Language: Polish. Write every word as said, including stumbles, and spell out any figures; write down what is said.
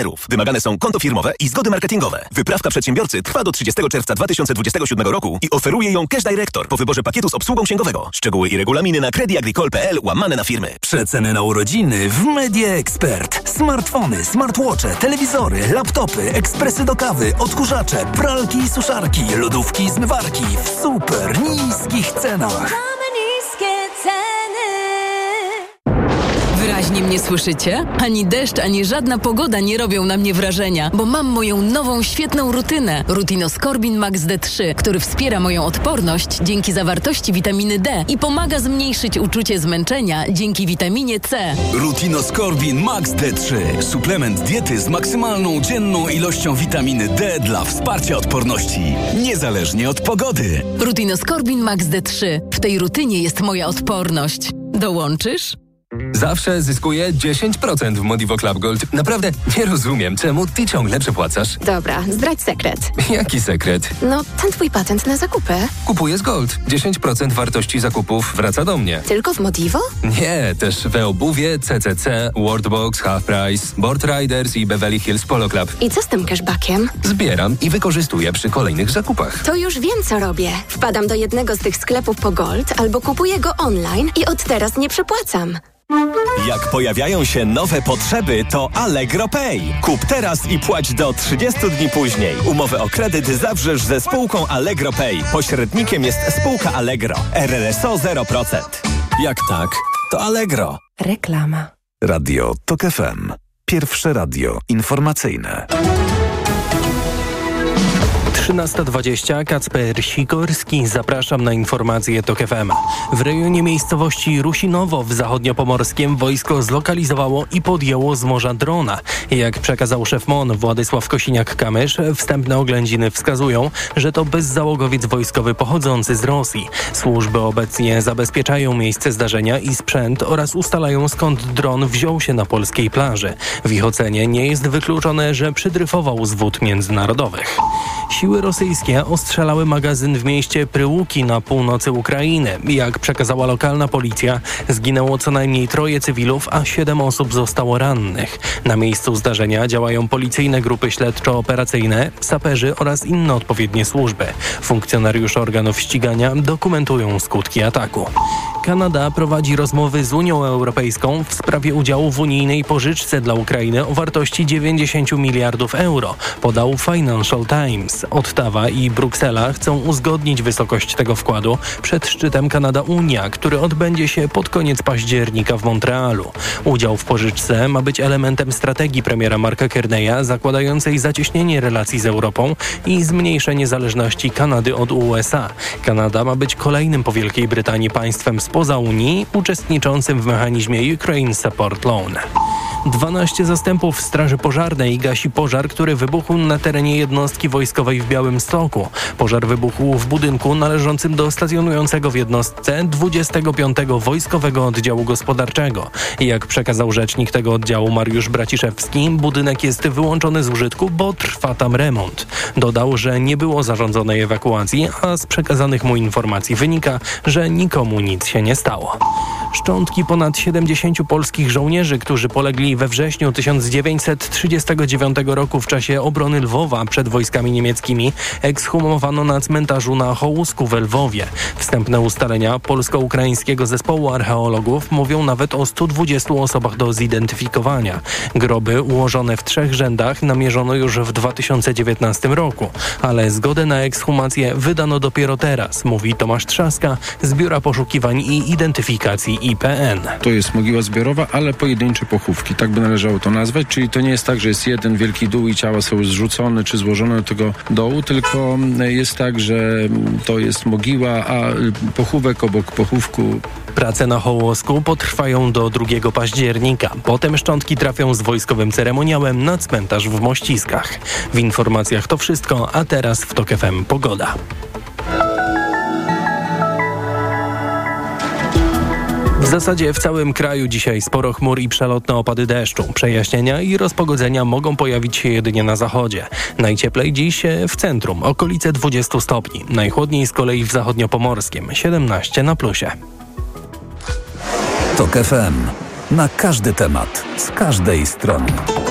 Wymagane są konto firmowe i zgody marketingowe. Wyprawka przedsiębiorcy trwa do trzydziestego czerwca dwa tysiące dwudziestego siódmego roku i oferuje ją Cash Director po wyborze pakietu z obsługą księgowego. Szczegóły i regulaminy na creditagricole.pl łamane na firmy. Przeceny na urodziny w Media Expert. Smartfony, smartwatche, telewizory, laptopy, ekspresy do kawy, odkurzacze, pralki i suszarki, lodówki i zmywarki w super niskich cenach. Wyraźnie mnie słyszycie? Ani deszcz, ani żadna pogoda nie robią na mnie wrażenia, bo mam moją nową, świetną rutynę. Rutinoskorbin Max D trzy, który wspiera moją odporność dzięki zawartości witaminy D i pomaga zmniejszyć uczucie zmęczenia dzięki witaminie C. Rutinoskorbin Max D trzy. Suplement diety z maksymalną dzienną ilością witaminy D dla wsparcia odporności. Niezależnie od pogody. Rutinoskorbin Max D trzy. W tej rutynie jest moja odporność. Dołączysz? Zawsze zyskuję dziesięć procent w Modivo Club Gold. Naprawdę nie rozumiem, czemu ty ciągle przepłacasz. Dobra, zdradź sekret. Jaki sekret? No, ten twój patent na zakupy. Kupuję z Gold. dziesięć procent wartości zakupów wraca do mnie. Tylko w Modivo? Nie, też we obuwie, C C C, Worldbox, Half Price, Board Riders i Beverly Hills Polo Club. I co z tym cashbackiem? Zbieram i wykorzystuję przy kolejnych zakupach. To już wiem, co robię. Wpadam do jednego z tych sklepów po Gold albo kupuję go online i od teraz nie przepłacam. Jak pojawiają się nowe potrzeby, to Allegro Pay. Kup teraz i płać do trzydziestu dni później. Umowę o kredyt zawrzesz ze spółką Allegro Pay. Pośrednikiem jest spółka Allegro. R R S O zero procent. Jak tak, to Allegro. Reklama. Radio Tok F M. Pierwsze radio informacyjne. trzynasta dwadzieścia, Kacper Sikorski. Zapraszam na informacje Tok F M. W rejonie miejscowości Rusinowo w Zachodniopomorskiem wojsko zlokalizowało i podjęło z morza drona. Jak przekazał szef M O N Władysław Kosiniak-Kamysz, wstępne oględziny wskazują, że to bezzałogowiec wojskowy pochodzący z Rosji. Służby obecnie zabezpieczają miejsce zdarzenia i sprzęt oraz ustalają, skąd dron wziął się na polskiej plaży. W ich ocenie nie jest wykluczone, że przydryfował z wód międzynarodowych. Siły rosyjskie ostrzelały magazyn w mieście Pryłuki na północy Ukrainy. Jak przekazała lokalna policja, zginęło co najmniej troje cywilów, a siedem osób zostało rannych. Na miejscu zdarzenia działają policyjne grupy śledczo-operacyjne, saperzy oraz inne odpowiednie służby. Funkcjonariusze organów ścigania dokumentują skutki ataku. Kanada prowadzi rozmowy z Unią Europejską w sprawie udziału w unijnej pożyczce dla Ukrainy o wartości dziewięćdziesiąt miliardów euro, podał Financial Times. Ottawa i Bruksela chcą uzgodnić wysokość tego wkładu przed szczytem Kanada-Unia, który odbędzie się pod koniec października w Montrealu. Udział w pożyczce ma być elementem strategii premiera Marka Carneya zakładającej zacieśnienie relacji z Europą i zmniejszenie zależności Kanady od U S A. Kanada ma być kolejnym po Wielkiej Brytanii państwem spoza Unii uczestniczącym w mechanizmie Ukraine Support Loan. dwanaście zastępów Straży Pożarnej gasi pożar, który wybuchł na terenie jednostki wojskowej w Białymstoku. Pożar wybuchł w budynku należącym do stacjonującego w jednostce dwudziestego piątego Wojskowego Oddziału Gospodarczego. Jak przekazał rzecznik tego oddziału Mariusz Braciszewski, budynek jest wyłączony z użytku, bo trwa tam remont. Dodał, że nie było zarządzonej ewakuacji, a z przekazanych mu informacji wynika, że nikomu nic się nie stało. Szczątki ponad siedemdziesięciu polskich żołnierzy, którzy polegli we wrześniu tysiąc dziewięćset trzydziestego dziewiątego roku w czasie obrony Lwowa przed wojskami niemieckimi, ekshumowano na cmentarzu na Hołusku we Lwowie. Wstępne ustalenia polsko-ukraińskiego zespołu archeologów mówią nawet o stu dwudziestu osobach do zidentyfikowania. Groby ułożone w trzech rzędach namierzono już w dwa tysiące dziewiętnastym roku, ale zgodę na ekshumację wydano dopiero teraz, mówi Tomasz Trzaska z Biura Poszukiwań i Identyfikacji I P N. To jest mogiła zbiorowa, ale pojedyncze pochówki, tak by należało to nazwać, czyli to nie jest tak, że jest jeden wielki dół i ciała są zrzucone czy złożone do tego dołu, tylko jest tak, że to jest mogiła, a pochówek obok pochówku. Prace na Hołosku potrwają do drugiego października. Potem szczątki trafią z wojskowym ceremoniałem na cmentarz w Mościskach. W informacjach to wszystko, a teraz w Tok F M pogoda. W zasadzie w całym kraju dzisiaj sporo chmur i przelotne opady deszczu. Przejaśnienia i rozpogodzenia mogą pojawić się jedynie na zachodzie. Najcieplej dziś w centrum, okolice dwudziestu stopni. Najchłodniej z kolei w zachodniopomorskim, siedemnaście na plusie. Tok F M. Na każdy temat, z każdej strony.